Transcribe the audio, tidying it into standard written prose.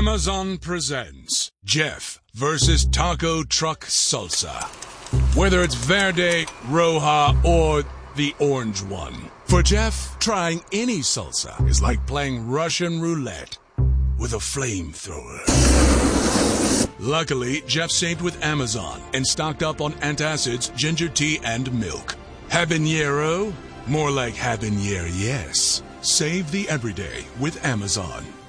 Amazon presents Jeff versus Taco Truck Salsa. Whether it's Verde, Roja, or the orange one. For Jeff, trying any salsa is like playing Russian roulette with a flamethrower. Luckily, Jeff saved with Amazon and stocked up on antacids, ginger tea, and milk. Habanero? More like habanero, yes. Save the everyday with Amazon.